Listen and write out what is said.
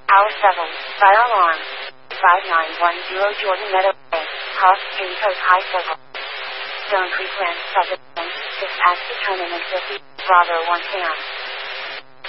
Hour 7. Fire alarm. 5910 Jordan Meadow Way. Cost stream code high circle. Zone frequency 7. Dispatch determinant 50. Bravo 1 cam.